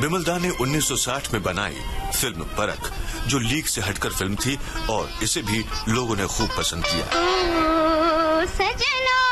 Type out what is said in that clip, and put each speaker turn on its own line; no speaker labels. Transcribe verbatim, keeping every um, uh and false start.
विमल ने उन्नीस सौ साठ में बनाई फिल्म परख, जो लीक से हटकर फिल्म थी और इसे भी लोगों ने खूब पसंद किया।
ओ, सजना